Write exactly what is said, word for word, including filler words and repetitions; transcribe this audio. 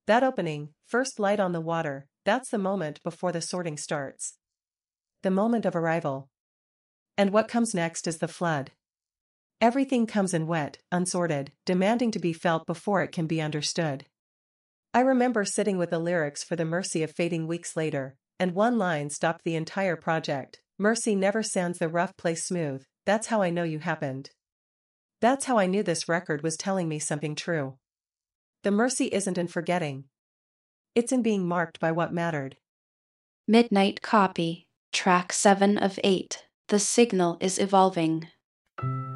That opening, first light on the water, that's the moment before the sorting starts. The moment of arrival. And what comes next is the flood. Everything comes in wet, unsorted, demanding to be felt before it can be understood. I remember sitting with the lyrics for The Mercy of Fading weeks later, and one line stopped the entire project. Mercy never sands the rough place smooth, that's how I know you happened. That's how I knew this record was telling me something true. The mercy isn't in forgetting. It's in being marked by what mattered. Midnight Copy, track seven of eight. The signal is evolving.